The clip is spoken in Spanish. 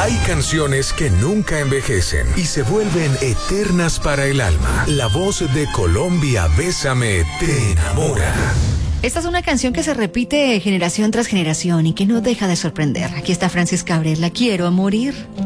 Hay canciones que nunca envejecen y se vuelven eternas para el alma. La voz de Colombia, Bésame, te enamora. Esta es una canción que se repite generación tras generación y que no deja de sorprender. Aquí está Francis Cabrel, La quiero a morir.